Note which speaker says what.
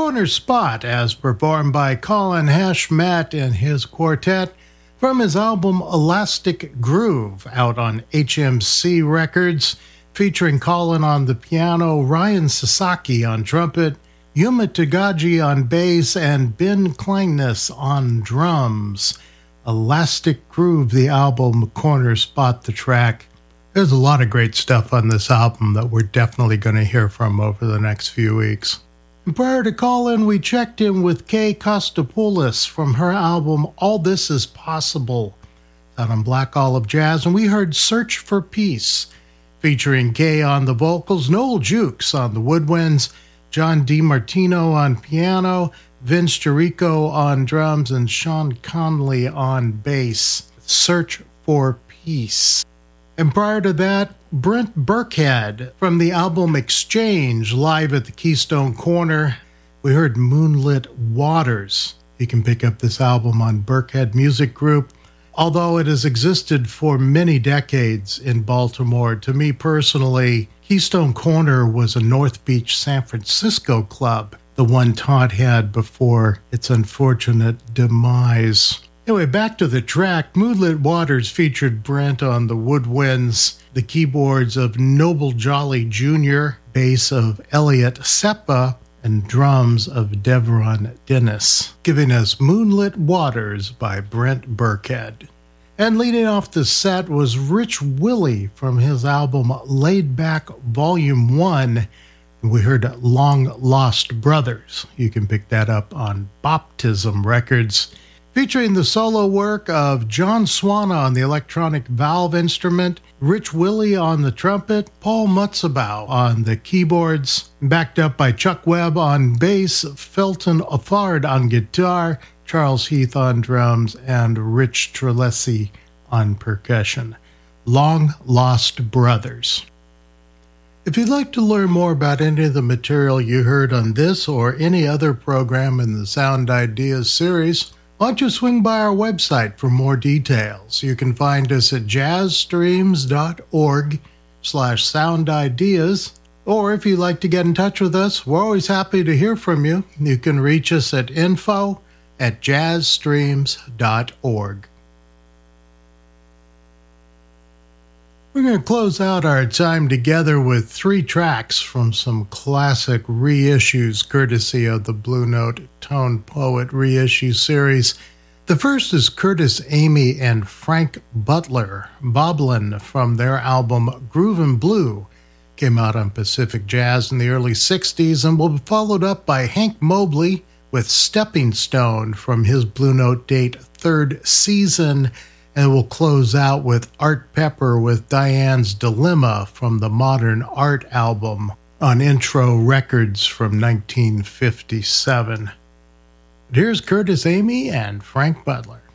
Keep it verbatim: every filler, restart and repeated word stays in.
Speaker 1: Corner Spot, as performed by Colin Hashmat and his quartet, from his album Elastic Groove, out on H M C Records, featuring Colin on the piano, Ryan Sasaki on trumpet, Yuma Tagaji on bass, and Ben Klangness on drums. Elastic Groove, the album, Corner Spot, the track. There's a lot of great stuff on this album that we're definitely going to hear from over the next few weeks. And prior to Colin, we checked in with Kay Kostopoulos from her album All This Is Possible, out on Black Olive Jazz, and we heard Search for Peace, featuring Kay on the vocals, Noel Jukes on the woodwinds, John DiMartino on piano, Vince Chirico on drums, and Sean Conley on bass. Search for Peace. And prior to that, Brent Burkhead from the album Exchange, live at the Keystone Corner. We heard Moonlit Waters. You can pick up this album on Burkhead Music Group. Although it has existed for many decades in Baltimore, to me personally, Keystone Corner was a North Beach, San Francisco club, the one Todd had before its unfortunate demise. Anyway, back to the track. Moonlit Waters featured Brent on the woodwinds, the keyboards of Noble Jolly Junior, bass of Elliot Seppa, and drums of Devron Dennis, giving us Moonlit Waters by Brent Burkhead. And leading off the set was Rich Willie from his album Laid Back Volume one. We heard Long Lost Brothers. You can pick that up on Boptism Records, featuring the solo work of John Swana on the electronic valve instrument, Rich Willie on the trumpet, Paul Mutzabow on the keyboards, backed up by Chuck Webb on bass, Felton Offard on guitar, Charles Heath on drums, and Rich Trelesi on percussion. Long Lost Brothers. If you'd like to learn more about any of the material you heard on this or any other program in the Sound Ideas series, why don't you swing by our website for more details? You can find us at jazzstreams.org slash sound ideas. Or if you'd like to get in touch with us, we're always happy to hear from you. You can reach us at info at jazzstreams.org. We're going to close out our time together with three tracks from some classic reissues courtesy of the Blue Note Tone Poet reissue series. The first is Curtis Amy and Frank Butler, Boblin, from their album Groovin' Blue. Came out on Pacific Jazz in the early sixties and will be followed up by Hank Mobley with Stepping Stone from his Blue Note date Third Season. And we'll close out with Art Pepper with Diane's Dilemma from the Modern Art album on Intro Records from nineteen fifty-seven. Here's Curtis Amy and Frank Butler.